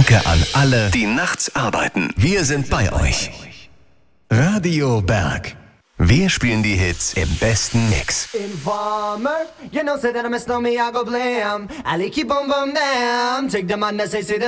Danke an alle, die nachts arbeiten. Wir sind bei euch. Radio Berg. Wir spielen die Hits im besten Mix. Informer, you know, say that I miss no me, I go blam. I like keep on bum damn. Take the man that say